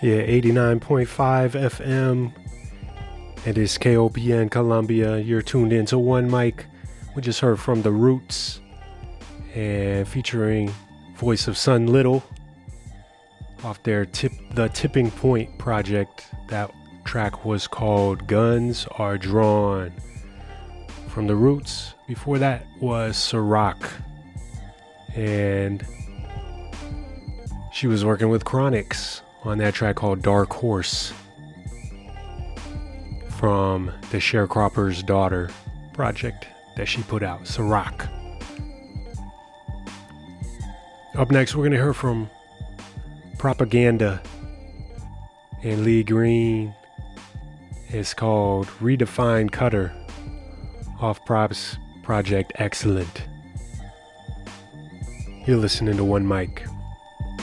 Yeah, 89.5 FM. It is KOPN Columbia. You're tuned in to One Mic. We just heard from The Roots and featuring voice of Sun Little off their The Tipping Point project. That track was called Guns Are Drawn. From The Roots, before that was Ciroc, and she was working with Chronixx on that track called Dark Horse from the Sharecropper's Daughter project that she put out, Ciroc. Up next, we're going to hear from Propaganda and Lee Green. It's called Redefined Cutter off Prop's project Excellent. You're listening to One Mic.